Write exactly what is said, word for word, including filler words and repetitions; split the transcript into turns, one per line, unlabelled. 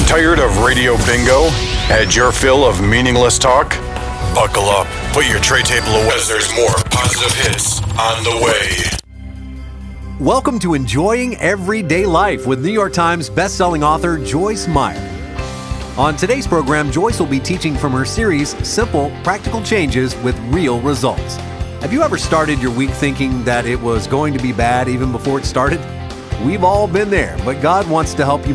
Tired of radio bingo? Had your fill of meaningless talk? Buckle up, put your tray table away, as there's more positive hits on the way.
Welcome to Enjoying Everyday Life with New York Times bestselling author Joyce Meyer. On today's program, Joyce will be teaching from her series, Simple, Practical Changes with Real Results. Have you ever started your week thinking that it was going to be bad even before it started? We've all been there, but God wants to help you